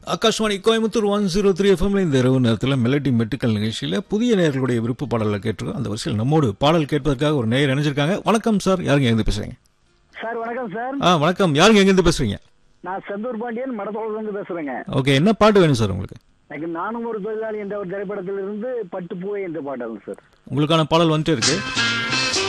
ஆகாஷ்வாணி கோயம்புத்தூர் 103 எஃப்எம்ல இந்த இரவு நேரத்தில் மெலடி மெட்டுக்கல் நிகழ்ச்சியில் புதிய நேயர்களுடைய விருப்ப பாடல்களை கேட்டிருக்கோம். அந்த வரிசையில் நம்மோடு பாடல் கேட்பதற்காக ஒரு நேயர் இணைஞ்சிருக்காங்க. வணக்கம் சார், யாருங்க எங்கிருந்து பேசுறீங்க? சார் வணக்கம் சார். வணக்கம், யாருங்க எங்கிருந்து பேசுறீங்க? நான் செந்தூர் பாண்டியன் மடத்தோடு பேசுறேங்க. ஓகே, என்ன பாட்டு வேணும் சார் உங்களுக்கு? எனக்கு நானும் ஒரு தொழிலாளி என்ற ஒரு திரைப்படத்திலிருந்து பட்டுப்பூவை என்ற பாடல் சார். உங்களுக்கான பாடல் வந்துட்டு இருக்கு.